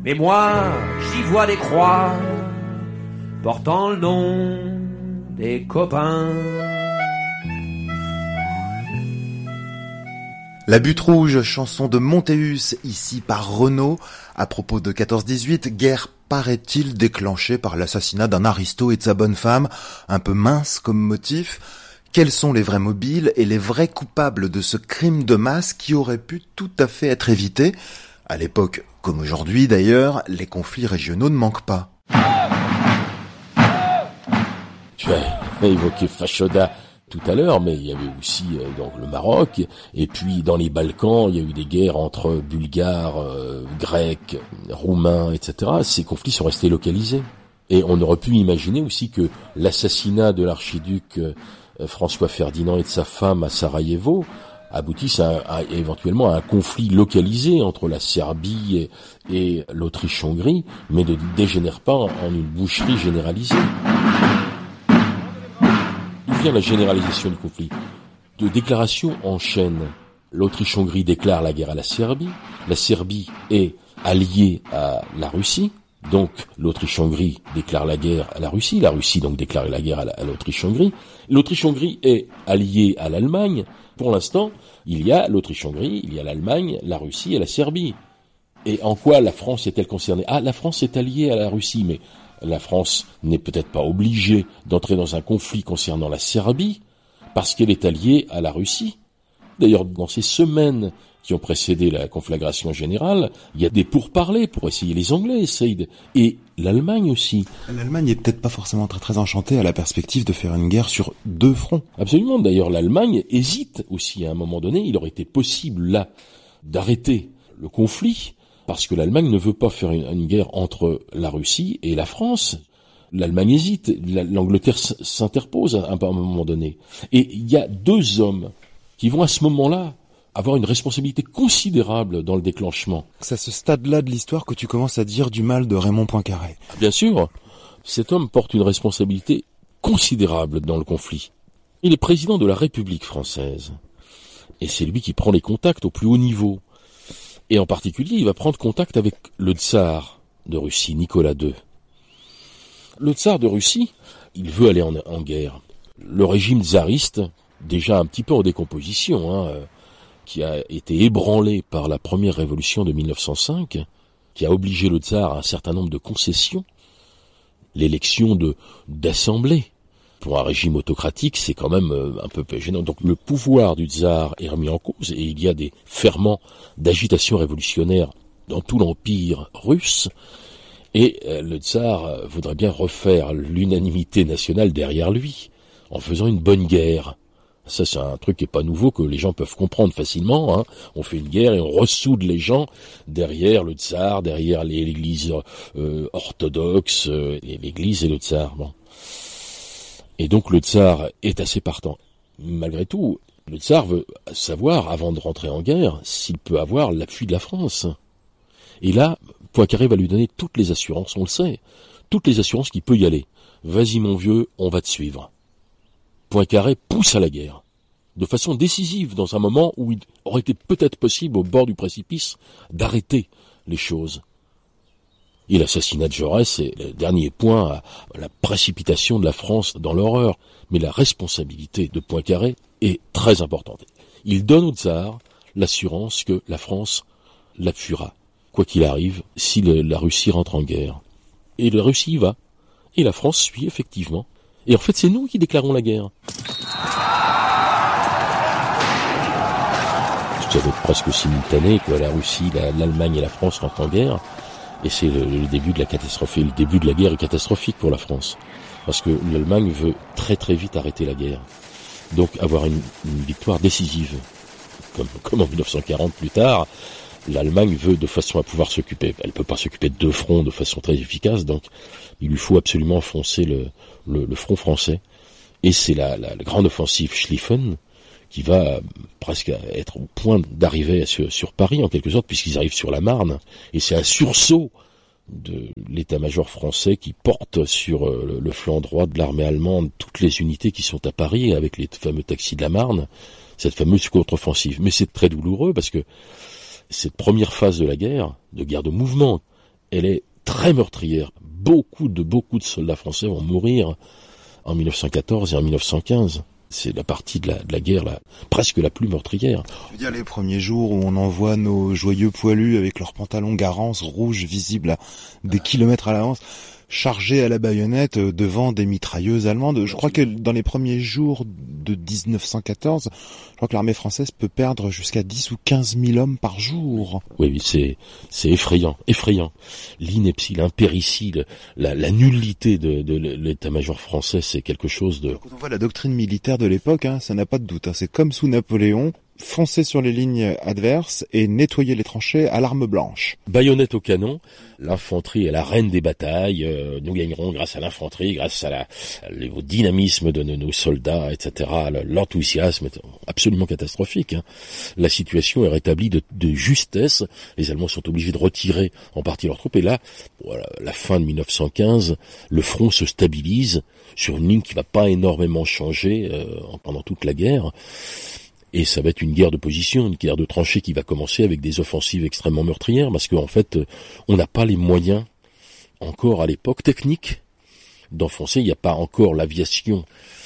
Mais moi, j'y vois des croix portant le nom des copains. La Butte Rouge, chanson de Montéus, ici par Renaud, à propos de 14-18, guerre paraît-il déclenchée par l'assassinat d'un aristo et de sa bonne femme, un peu mince comme motif. Quels sont les vrais mobiles et les vrais coupables de ce crime de masse qui aurait pu tout à fait être évité? À l'époque, comme aujourd'hui d'ailleurs, les conflits régionaux ne manquent pas. Tu as évoqué Fashoda tout à l'heure, mais il y avait aussi donc le Maroc, et puis dans les Balkans, il y a eu des guerres entre Bulgares, Grecs, Roumains, etc. Ces conflits sont restés localisés. Et on aurait pu imaginer aussi que l'assassinat de l'archiduc François Ferdinand et de sa femme à Sarajevo aboutisse éventuellement à un conflit localisé entre la Serbie et l'Autriche-Hongrie, mais ne dégénère pas en une boucherie généralisée. D'où vient la généralisation du conflit? De déclarations en chaîne. L'Autriche-Hongrie déclare la guerre à la Serbie est alliée à la Russie, donc l'Autriche-Hongrie déclare la guerre à la Russie donc déclare la guerre à l'Autriche-Hongrie. L'Autriche-Hongrie est alliée à l'Allemagne. Pour l'instant, il y a l'Autriche-Hongrie, il y a l'Allemagne, la Russie et la Serbie. Et en quoi la France est-elle concernée? La France est alliée à la Russie, mais la France n'est peut-être pas obligée d'entrer dans un conflit concernant la Serbie, parce qu'elle est alliée à la Russie. D'ailleurs, dans ces semaines qui ont précédé la conflagration générale, il y a des pourparlers pour essayer. Les Anglais essayent, et l'Allemagne aussi. L'Allemagne est peut-être pas forcément très enchantée à la perspective de faire une guerre sur deux fronts. Absolument. D'ailleurs, l'Allemagne hésite aussi à un moment donné. Il aurait été possible là d'arrêter le conflit, parce que l'Allemagne ne veut pas faire une guerre entre la Russie et la France. L'Allemagne hésite. L'Angleterre s'interpose à un moment donné. Et il y a deux hommes qui vont à ce moment-là avoir une responsabilité considérable dans le déclenchement. C'est à ce stade-là de l'histoire que tu commences à dire du mal de Raymond Poincaré. Bien sûr, cet homme porte une responsabilité considérable dans le conflit. Il est président de la République française. Et c'est lui qui prend les contacts au plus haut niveau. Et en particulier, il va prendre contact avec le tsar de Russie, Nicolas II. Le tsar de Russie, il veut aller en guerre. Le régime tsariste, déjà un petit peu en décomposition, qui a été ébranlé par la première révolution de 1905, qui a obligé le tsar à un certain nombre de concessions, l'élection d'assemblées. Pour un régime autocratique, c'est quand même un peu gênant. Donc le pouvoir du tsar est remis en cause, et il y a des ferments d'agitation révolutionnaire dans tout l'empire russe, et le tsar voudrait bien refaire l'unanimité nationale derrière lui, en faisant une bonne guerre. Ça, c'est un truc qui est pas nouveau, que les gens peuvent comprendre facilement. On fait une guerre et on ressoude les gens derrière le tsar, derrière l'église orthodoxe, l'église et le tsar. Bon. Et donc le tsar est assez partant. Malgré tout, le tsar veut savoir, avant de rentrer en guerre, s'il peut avoir l'appui de la France. Et là, Poincaré va lui donner toutes les assurances, on le sait, toutes les assurances qu'il peut y aller. Vas-y mon vieux, on va te suivre. Poincaré pousse à la guerre, de façon décisive, dans un moment où il aurait été peut-être possible, au bord du précipice, d'arrêter les choses. Et l'assassinat de Jaurès est le dernier point à la précipitation de la France dans l'horreur. Mais la responsabilité de Poincaré est très importante. Il donne au tsar l'assurance que la France l'appuiera, quoi qu'il arrive, si la Russie rentre en guerre. Et la Russie y va. Et la France suit, effectivement. Et en fait, c'est nous qui déclarons la guerre. Ça va être presque simultané que la Russie, l'Allemagne et la France rentrent en guerre. Et c'est le début de la catastrophe. Et le début de la guerre est catastrophique pour la France. Parce que l'Allemagne veut très très vite arrêter la guerre. Donc avoir une victoire décisive. Comme en 1940 plus tard, l'Allemagne veut de façon à pouvoir s'occuper. Elle peut pas s'occuper de deux fronts de façon très efficace, donc il lui faut absolument enfoncer le front français. Et c'est la grande offensive Schlieffen qui va presque être au point d'arriver sur Paris en quelque sorte, puisqu'ils arrivent sur la Marne. Et c'est un sursaut de l'état-major français qui porte sur le flanc droit de l'armée allemande toutes les unités qui sont à Paris avec les fameux taxis de la Marne, cette fameuse contre-offensive. Mais c'est très douloureux parce que cette première phase de la guerre de mouvement, elle est très meurtrière. Beaucoup de soldats français vont mourir en 1914 et en 1915. C'est la partie de la guerre presque la plus meurtrière. Je veux dire les premiers jours où on envoie nos joyeux poilus avec leurs pantalons Garance rouges visibles à des kilomètres à l'avance, chargés à la baïonnette devant des mitrailleuses allemandes. Je crois que dans les premiers jours de 1914, je crois que l'armée française peut perdre jusqu'à 10 ou 15 000 hommes par jour. Oui, c'est effrayant. L'ineptie, l'impéritie, la nullité de l'état-major français, c'est quelque chose de... Quand on voit la doctrine militaire de l'époque, ça n'a pas de doute. C'est comme sous Napoléon, foncer sur les lignes adverses et nettoyer les tranchées à l'arme blanche. Baïonnette au canon, l'infanterie est la reine des batailles, nous gagnerons grâce à l'infanterie, grâce au dynamisme de nos soldats, etc. L'enthousiasme est absolument catastrophique. La situation est rétablie de justesse, les Allemands sont obligés de retirer en partie leurs troupes, et là, voilà, la fin de 1915, le front se stabilise sur une ligne qui va pas énormément changer pendant toute la guerre. Et ça va être une guerre de position, une guerre de tranchées qui va commencer avec des offensives extrêmement meurtrières, parce qu'en fait, on n'a pas les moyens, encore à l'époque, techniques, d'enfoncer. Il n'y a pas encore l'aviation,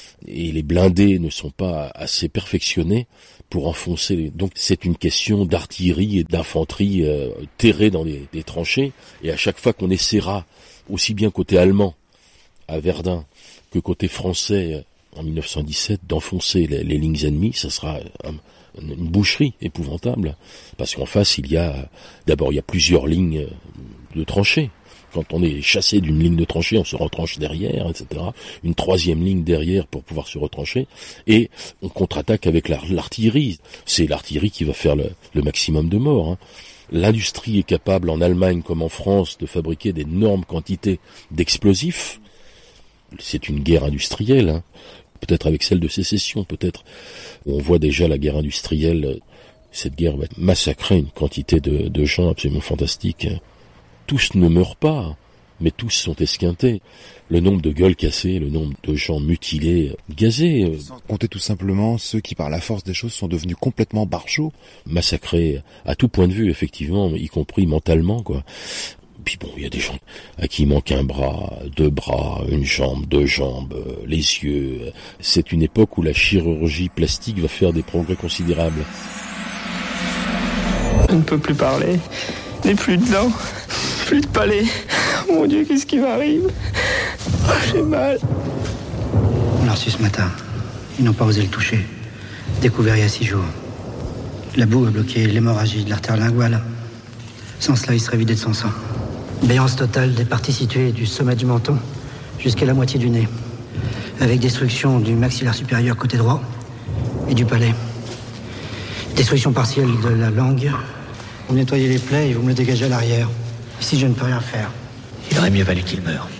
et les blindés ne sont pas assez perfectionnés pour enfoncer. Donc c'est une question d'artillerie et d'infanterie terrée dans des tranchées, et à chaque fois qu'on essaiera, aussi bien côté allemand, à Verdun, que côté français, en 1917, d'enfoncer les lignes ennemies, ça sera une boucherie épouvantable, parce qu'en face il y a plusieurs lignes de tranchées. Quand on est chassé d'une ligne de tranchée, on se retranche derrière, etc. Une troisième ligne derrière pour pouvoir se retrancher, et on contre-attaque avec l'artillerie. C'est l'artillerie qui va faire le maximum de morts. L'industrie est capable, en Allemagne comme en France, de fabriquer d'énormes quantités d'explosifs. C'est une guerre industrielle, peut-être avec celle de sécession, peut-être. On voit déjà la guerre industrielle, cette guerre va massacrer une quantité de gens absolument fantastiques. Tous ne meurent pas, mais tous sont esquintés. Le nombre de gueules cassées, le nombre de gens mutilés, gazés. Sans compter tout simplement ceux qui, par la force des choses, sont devenus complètement barjots. Massacrés à tout point de vue, effectivement, y compris mentalement, quoi. Puis bon, il y a des gens à qui il manque un bras, deux bras, une jambe, deux jambes, les yeux. C'est une époque où la chirurgie plastique va faire des progrès considérables. Je ne peux plus parler, je n'ai plus de dents, plus de palais. Oh mon Dieu, qu'est-ce qui m'arrive? J'ai mal. On l'a reçu ce matin. Ils n'ont pas osé le toucher. Découvert il y a 6 jours. La boue a bloqué l'hémorragie de l'artère linguale. Sans cela, il serait vidé de son sang. Béance totale des parties situées du sommet du menton jusqu'à la moitié du nez, avec destruction du maxillaire supérieur côté droit et du palais. Destruction partielle de la langue. Vous nettoyez les plaies et vous me le dégagez à l'arrière. Ici, je ne peux rien faire. Il aurait mieux valu qu'il meure.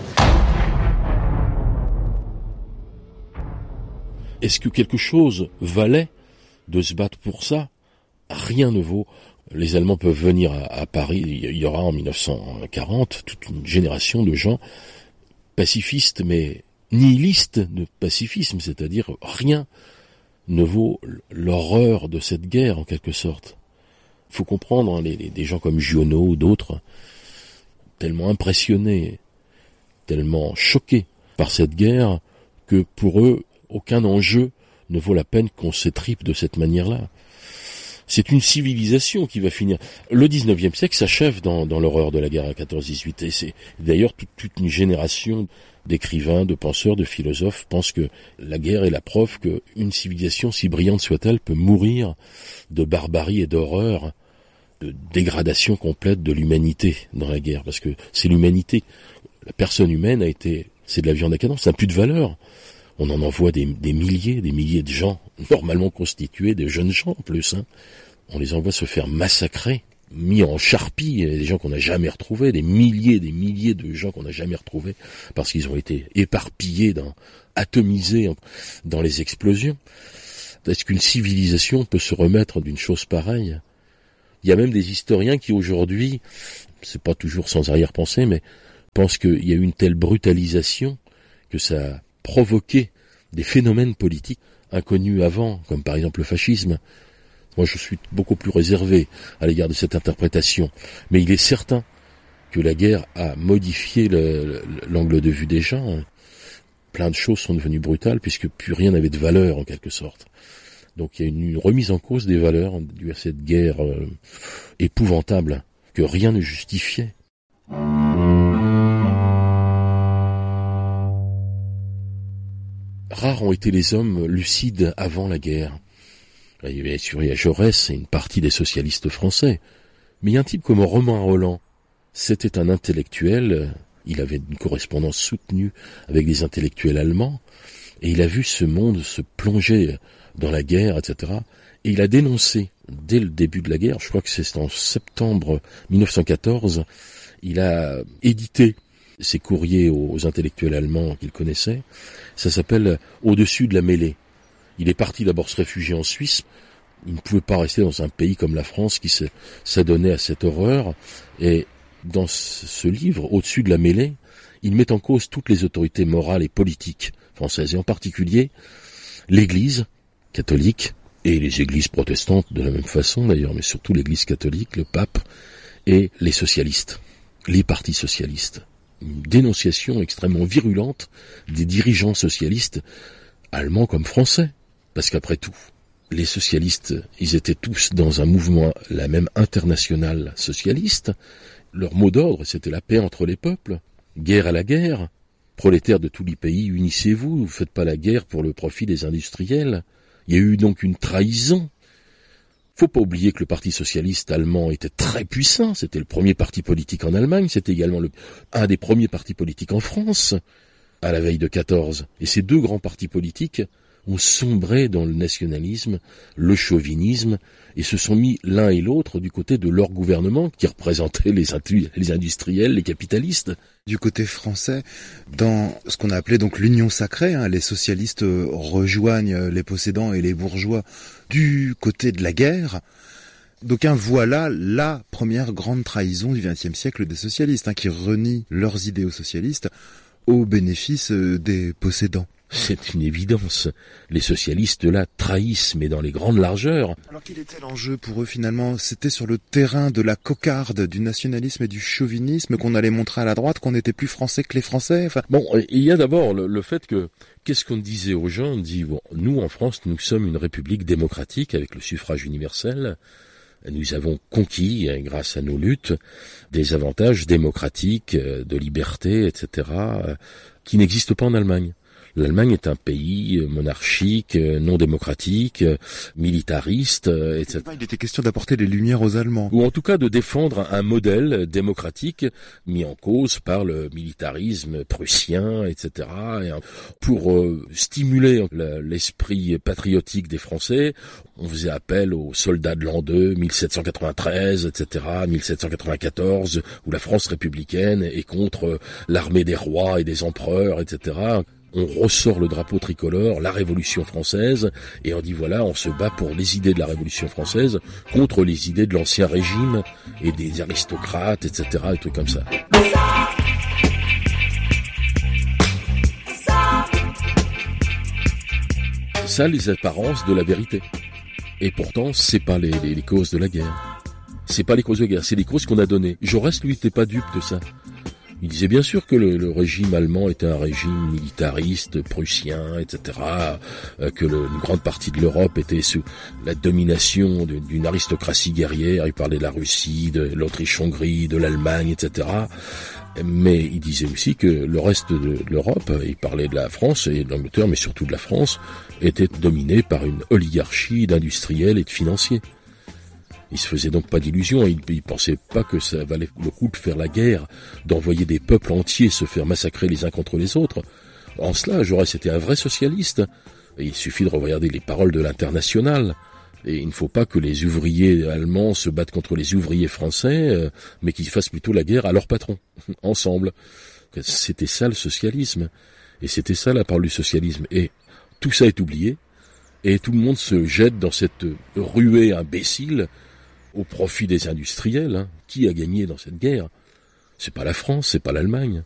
Est-ce que quelque chose valait de se battre pour ça? Rien ne vaut. Les Allemands peuvent venir à Paris, il y aura en 1940 toute une génération de gens pacifistes, mais nihilistes de pacifisme, c'est-à-dire rien ne vaut l'horreur de cette guerre en quelque sorte. Il faut comprendre, des gens comme Giono ou d'autres, tellement impressionnés, tellement choqués par cette guerre, que pour eux, aucun enjeu ne vaut la peine qu'on s'étripe de cette manière-là. C'est une civilisation qui va finir. Le 19e siècle s'achève dans l'horreur de la guerre à 14-18. Et c'est d'ailleurs toute une génération d'écrivains, de penseurs, de philosophes pensent que la guerre est la preuve qu'une civilisation, si brillante soit-elle, peut mourir de barbarie et d'horreur, de dégradation complète de l'humanité dans la guerre. Parce que c'est l'humanité. La personne humaine c'est de la viande à canon, ça n'a plus de valeur. On en envoie des milliers de gens, normalement constitués, des jeunes gens en plus. On les envoie se faire massacrer, mis en charpie, des gens qu'on n'a jamais retrouvés, des milliers de gens qu'on n'a jamais retrouvés, parce qu'ils ont été éparpillés, atomisés dans les explosions. Est-ce qu'une civilisation peut se remettre d'une chose pareille? Il y a même des historiens qui aujourd'hui, c'est pas toujours sans arrière-pensée, mais pensent qu'il y a eu une telle brutalisation que ça a provoqué des phénomènes politiques inconnus avant, comme par exemple le fascisme. Moi, je suis beaucoup plus réservé à l'égard de cette interprétation. Mais il est certain que la guerre a modifié l'angle de vue des gens. Plein de choses sont devenues brutales puisque plus rien n'avait de valeur en quelque sorte. Donc il y a une remise en cause des valeurs due à cette guerre épouvantable que rien ne justifiait. Rares ont été les hommes lucides avant la guerre. Il y a Jaurès et une partie des socialistes français. Mais il y a un type comme Romain Rolland. C'était un intellectuel, il avait une correspondance soutenue avec des intellectuels allemands, et il a vu ce monde se plonger dans la guerre, etc. Et il a dénoncé, dès le début de la guerre, je crois que c'est en septembre 1914, il a édité ses courriers aux intellectuels allemands qu'il connaissait. Ça s'appelle « Au-dessus de la mêlée ». Il est parti d'abord se réfugier en Suisse. Il ne pouvait pas rester dans un pays comme la France qui s'adonnait à cette horreur. Et dans ce livre, Au-dessus de la mêlée, il met en cause toutes les autorités morales et politiques françaises, et en particulier l'Église catholique et les églises protestantes de la même façon d'ailleurs, mais surtout l'Église catholique, le pape et les socialistes, les partis socialistes. Une dénonciation extrêmement virulente des dirigeants socialistes allemands comme français, parce qu'après tout, les socialistes, ils étaient tous dans un mouvement, la même internationale socialiste. Leur mot d'ordre, c'était la paix entre les peuples, guerre à la guerre, prolétaires de tous les pays, unissez-vous, vous faites pas la guerre pour le profit des industriels. Il y a eu donc une trahison. Faut pas oublier que le Parti socialiste allemand était très puissant, c'était le premier parti politique en Allemagne, c'était également un des premiers partis politiques en France, à la veille de 14. Et ces deux grands partis politiques ont sombré dans le nationalisme, le chauvinisme, et se sont mis l'un et l'autre du côté de leur gouvernement, qui représentait les industriels, les capitalistes. Du côté français, dans ce qu'on a appelé donc l'union sacrée, les socialistes rejoignent les possédants et les bourgeois du côté de la guerre. Donc voilà la première grande trahison du XXe siècle des socialistes, qui renient leurs idéaux socialistes au bénéfice des possédants. C'est une évidence. Les socialistes, là, trahissent, mais dans les grandes largeurs. Alors quel était l'enjeu pour eux, finalement? C'était sur le terrain de la cocarde, du nationalisme et du chauvinisme qu'on allait montrer à la droite qu'on était plus français que les Français. Bon, il y a d'abord le fait que, qu'est-ce qu'on disait aux gens? On dit, bon, nous, en France, nous sommes une république démocratique avec le suffrage universel. Nous avons conquis, grâce à nos luttes, des avantages démocratiques, de liberté, etc., qui n'existent pas en Allemagne. L'Allemagne est un pays monarchique, non démocratique, militariste, etc. Il était question d'apporter les lumières aux Allemands. Ou en tout cas de défendre un modèle démocratique mis en cause par le militarisme prussien, etc. Et pour stimuler l'esprit patriotique des Français, on faisait appel aux soldats de l'an 2, 1793, etc., 1794, où la France républicaine est contre l'armée des rois et des empereurs, etc. On ressort le drapeau tricolore, la Révolution française, et on dit voilà, on se bat pour les idées de la Révolution française contre les idées de l'ancien régime et des aristocrates, etc., et trucs comme ça. Ça, les apparences de la vérité. Et pourtant, c'est pas les causes de la guerre. C'est pas les causes de la guerre, c'est les causes qu'on a données. Jaurès, lui, n'était pas dupe de ça. Il disait bien sûr que le régime allemand était un régime militariste, prussien, etc., que une grande partie de l'Europe était sous la domination d'une aristocratie guerrière. Il parlait de la Russie, de l'Autriche-Hongrie, de l'Allemagne, etc. Mais il disait aussi que le reste de l'Europe, il parlait de la France et de l'Angleterre, mais surtout de la France, était dominé par une oligarchie d'industriels et de financiers. Il se faisait donc pas d'illusions, il pensait pas que ça valait le coup de faire la guerre, d'envoyer des peuples entiers se faire massacrer les uns contre les autres. En cela, Jaurès était un vrai socialiste. Et il suffit de regarder les paroles de l'Internationale. Et il ne faut pas que les ouvriers allemands se battent contre les ouvriers français, mais qu'ils fassent plutôt la guerre à leur patron, ensemble. C'était ça le socialisme. Et c'était ça la parole du socialisme. Et tout ça est oublié. Et tout le monde se jette dans cette ruée imbécile au profit des industriels. Qui a gagné dans cette guerre? C'est pas la France, c'est pas l'Allemagne.